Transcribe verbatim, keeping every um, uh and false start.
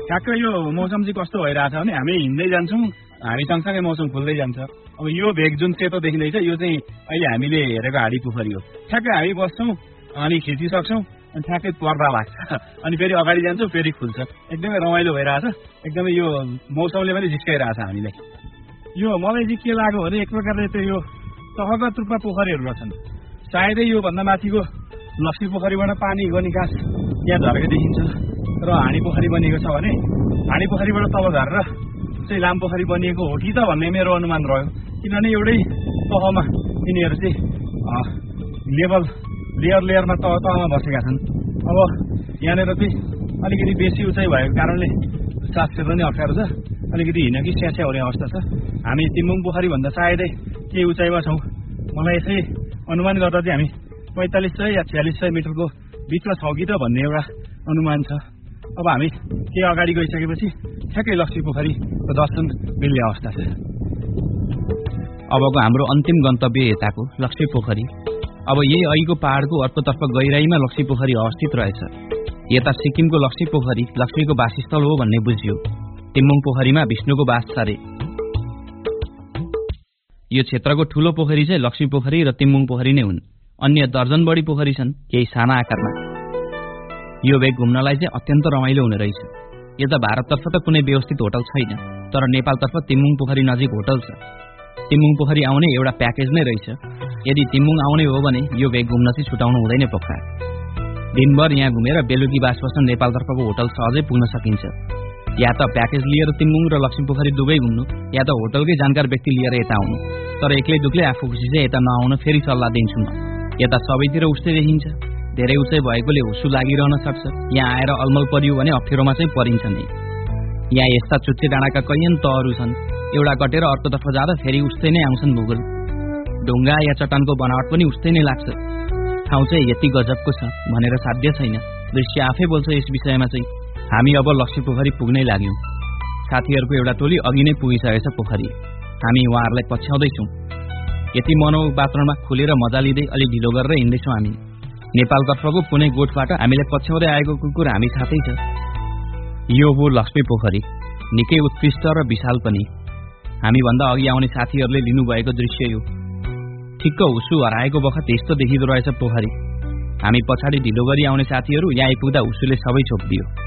ठ्याक्कै यो मौसम चाहिँ कस्तो भइरहेछ भने हामी हिँड्दै जान्छौँ, हामी सँगसँगै मौसम खुल्दै जान्छ। अब यो भेग जुन सेतो देखिँदैछ यो चाहिँ अहिले हामीले हेरेको हाडी पोखरी हो। ठ्याक्कै हामी बस्छौँ अनि खिचिसक्छौँ अनि ठ्याक्कै पर्दा लाग्छ अनि फेरि अगाडि जान्छौँ फेरि खुल्छ। एकदमै रमाइलो भइरहेछ, एकदमै यो मौसमले पनि जिस्काइरहेछ हामीलाई। यो मलाई चाहिँ के लाग्यो भने एक प्रकारले त यो सहगत रूपमा पोखरीहरू रहेछन्, सायदै योभन्दा माथिको लक्ष्मी पोखरीबाट पानीको निकास यहाँ झरेको देखिन्छ र हाँडी पोखरी बनिएको छ भने हाँडी पोखरीबाट तल झरेर चाहिँ लाम पोखरी बनिएको हो कि त भन्ने मेरो अनुमान रह्यो। किनभने एउटै तहमा यिनीहरू चाहिँ लेभल लेयर लेयरमा तह तहमा बसेका छन्। अब यहाँनिर चाहिँ अलिकति बेसी उचाइ भएको कारणले सास फेर्न नै अप्ठ्यारो छ, अलिकति हिँड्न कि स्यास्या हुने अवस्था छ। हामी तिम्बुङ पोखरीभन्दा सायदै केही उचाइमा छौँ। मलाई यसै अनुमान गर्दा चाहिँ हामी पैँतालिस सय या छ्यालिस सय मिटरको बिचमा छौँ कि त भन्ने एउटा अनुमान छ। अब हामी केही अगाडि गइसकेपछि ठ्याक्कै लक्ष्मी पोखरीको दर्शन मिल्ने अवस्था छ। अबको हाम्रो अन्तिम गन्तव्य यताको लक्ष्मी पोखरी। अब यही अहिको पहाडको अर्कोतर्फ गहिराईमा लक्ष्मी पोखरी अवस्थित रहेछ। यता सिक्किमको लक्ष्मी पोखरी लक्ष्मीको वासस्थल हो भन्ने बुझियो। तिम्बुङ पोखरीमा विष्णुको वास छ रे। यो क्षेत्रको ठूलो पोखरी चाहिँ लक्ष्मी पोखरी र तिम्बुङ पोखरी नै हुन्। अन्य दर्जन बढी पोखरी छन्, केही साना आकारमा। यो भेग घुम्नलाई चाहिँ अत्यन्त रमाइलो हुने रहेछ। यता भारततर्फ त कुनै व्यवस्थित होटल छैन, तर नेपालतर्फ तिम्बुङ पोखरी नजिक होटल छ। तिम्बुङ पोखरी आउने एउटा प्याकेज नै रहेछ। यदि तिम्बुङ आउने हो भने यो भेग घुम्न चाहिँ छुटाउनु हुँदैन पक्का। दिनभर यहाँ घुमेर बेलुकी बास बस्न नेपालतर्फको होटल सहजै पुग्न सकिन्छ। या त प्याकेज लिएर तिम्बुङ र लक्ष्मी पोखरी दुवै घुम्नु, या त होटलकै जानकार व्यक्ति लिएर यता आउनु। तर एक्लै दुक्लै आफू खुसी चाहिँ यता नआउन फेरि सल्लाह दिन्छु म। यता सबैतिर उस्तै देखिन्छ, धेरै उचाइ भएकोले हुसु लागिरहन सक्छ। यहाँ आएर अलमल परियो भने अप्ठ्यारोमा चाहिँ परिन्छ नै। यहाँ यस्ता चुच्चे डाँडाका कैयन तहहरू छन्, एउटा कटेर अर्कोतर्फ जाँदा फेरि उस्तै नै आउँछन् भूगोल। ढुङ्गा या चट्टानको बनावट पनि उस्तै नै लाग्छ। ठाउँ चाहिँ यति गजबको छ भनेर साध्य छैन, दृश्य आफै बोल्छ यस विषयमा चाहिँ। हामी अब लक्ष्मी पोखरी पुग्नै लाग्यौँ। साथीहरूको एउटा टोली अघि नै पुगिसकेछ पोखरी। हामी उहाँहरूलाई पछ्याउँदैछौँ। यति मनोहर वातावरणमा खुलेर मजा लिँदै अलि ढिलो गरेर हिँड्दैछौँ हामी। नेपालतर्फको कुनै गोठबाट हामीलाई पछ्याउँदै आएको कुकुर हामी साथै छ। यो हो लक्ष्मी पोखरी, निकै उत्कृष्ट र विशाल पनि। हामीभन्दा अघि आउने साथीहरूले लिनुभएको दृश्य यो। ठिक्क हुसु हराएको बखत यस्तो देखिँदो रहेछ पोखरी। हामी पछाडि ढिलो गरी आउने साथीहरू यहाँ आइपुग्दा हुसुले सबै छोपिदियो।